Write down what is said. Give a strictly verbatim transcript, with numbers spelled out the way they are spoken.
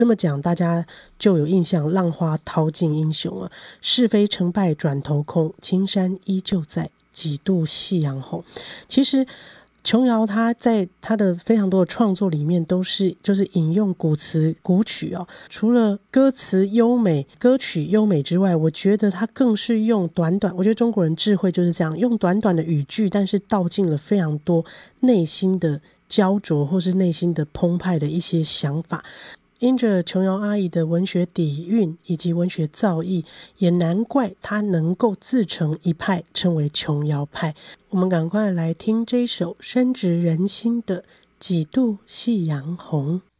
那么讲大家就有印象，浪花淘尽英雄啊，是非成败转头空，青山依旧在，几度夕阳红。其实琼瑶他在他的非常多的创作里面都是就是引用古词古曲哦，除了歌词优美歌曲优美之外，我觉得他更是用短短，我觉得中国人智慧就是这样，用短短的语句，但是道尽了非常多内心的焦灼或是内心的澎湃的一些想法。因着琼瑶阿姨的文学底蕴以及文学造诣，也难怪她能够自成一派，称为琼瑶派。我们赶快来听这首深植人心的《几度夕阳红》。